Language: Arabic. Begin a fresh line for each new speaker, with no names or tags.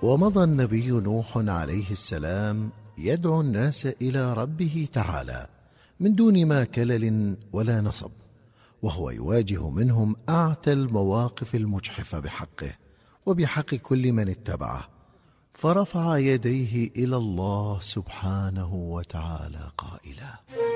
ومضى النبي نوح عليه السلام يدعو الناس إلى ربه تعالى من دون ما كلل ولا نصب، وهو يواجه منهم أعتى المواقف المجحفة بحقه وبحق كل من اتبعه، فرفع يديه إلى الله سبحانه وتعالى قائلا: